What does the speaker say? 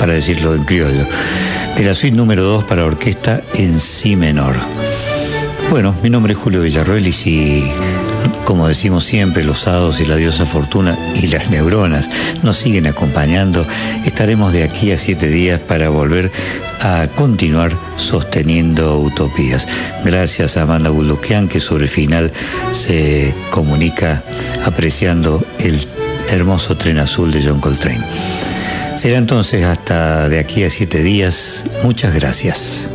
para decirlo en criollo, de la suite número 2 para orquesta en si menor. Bueno, mi nombre es Julio Villarroel y si, como decimos siempre, los hados y la diosa Fortuna y las neuronas nos siguen acompañando, estaremos de aquí a 7 días para volver a continuar sosteniendo utopías. Gracias a Amanda Bulduquian, que sobre el final se comunica apreciando el hermoso Tren Azul de John Coltrane. Será entonces hasta de aquí a 7 días. Muchas gracias.